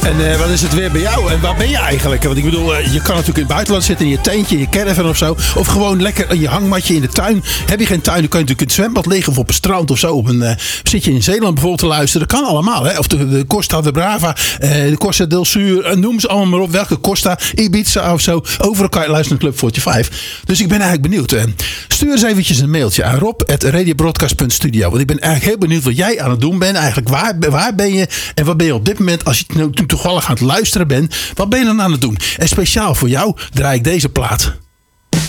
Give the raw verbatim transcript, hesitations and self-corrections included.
En uh, wat is het weer bij jou? En waar ben je eigenlijk? Want ik bedoel, uh, je kan natuurlijk in het buitenland zitten, in je tentje, in je caravan of zo. Of gewoon lekker in je hangmatje in de tuin. Heb je geen tuin, dan kan je natuurlijk in het zwembad liggen of op een strand of zo. Op een, uh, zit je in Zeeland bijvoorbeeld te luisteren. Dat kan allemaal. Hè? Of de, de Costa de Brava, uh, de Costa del Sur, uh, noem ze allemaal maar op. Welke Costa, Ibiza of zo. Overal kan je luisteren naar Club vijfenveertig. Dus ik ben eigenlijk benieuwd. Uh, stuur eens eventjes een mailtje aan rob at radiobroadcast punt studio. Want ik ben eigenlijk heel benieuwd wat jij aan het doen bent. Eigenlijk waar, waar ben je en wat ben je op dit moment, als je nou toevallig aan het luisteren bent, wat ben je dan aan het doen? En speciaal voor jou draai ik deze plaat.